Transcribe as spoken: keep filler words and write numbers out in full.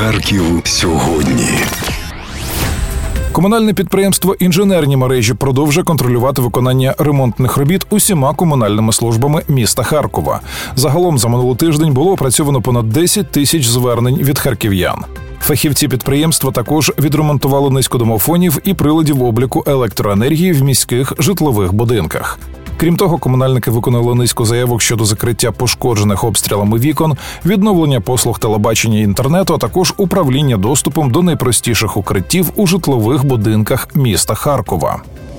Харків сьогодні. Комунальне підприємство «Інженерні мережі» продовжує контролювати виконання ремонтних робіт усіма комунальними службами міста Харкова. Загалом за минулий тиждень було опрацьовано понад десять тисяч звернень від харків'ян. Фахівці підприємства також відремонтували низку домофонів і приладів обліку електроенергії в міських житлових будинках. Крім того, комунальники виконали низку заявок щодо закриття пошкоджених обстрілами вікон, відновлення послуг телебачення і інтернету, а також управління доступом до найпростіших укриттів у житлових будинках міста Харкова.